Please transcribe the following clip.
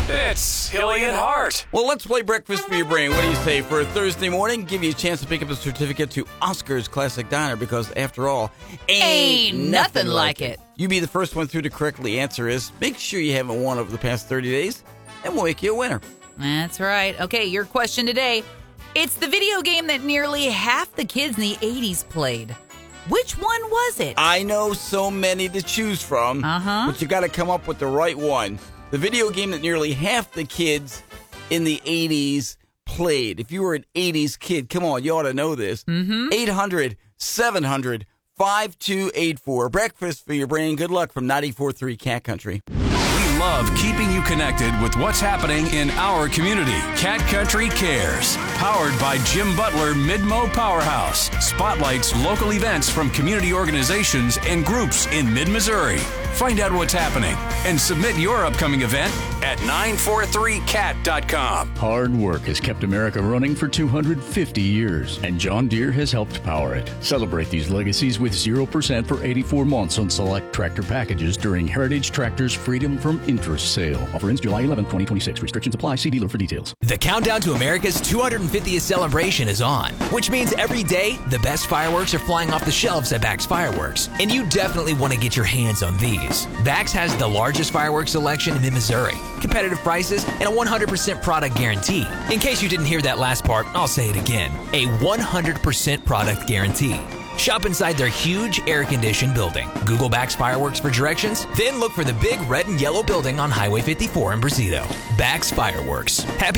It's Hilly and Hart. Well, let's play Breakfast for Your Brain. What do you say? For a Thursday morning, give you a chance to pick up a certificate to Oscar's Classic Diner because, after all, ain't nothing like it. You be the first one through to correctly answer is make sure you haven't won over the past 30 days, and we'll make you a winner. That's right. Okay, your question today. It's the video game that nearly half the kids in the 80s played. Which one was it? I know so many to choose from, but you got to come up with the right one. The video game that nearly half the kids in the 80s played. If you were an 80s kid, come on, you ought to know this. 800-700-5284. Breakfast for Your Brain. Good luck from 94.3 Cat Country. We love keeping you connected with what's happening in our community. Cat Country Cares. Powered by Jim Butler Mid-Mo Powerhouse. Spotlights local events from community organizations and groups in mid-Missouri. Find out what's happening and submit your upcoming event at 943cat.com. Hard work has kept America running for 250 years, and John Deere has helped power it. Celebrate these legacies with 0% for 84 months on select tractor packages during Heritage Tractor's Freedom from Interest sale. Offer ends July 11, 2026. Restrictions apply. See dealer for details. The countdown to America's 250th celebration is on, which means every day, the best fireworks are flying off the shelves at Bax Fireworks. And you definitely want to get your hands on these. Bax has the largest fireworks selection in Missouri, competitive prices, and a 100% product guarantee. In case you didn't hear that last part, I'll say it again. A 100% product guarantee. Shop inside their huge air-conditioned building. Google Bax Fireworks for directions, then look for the big red and yellow building on Highway 54 in Brazito. Bax Fireworks. Happy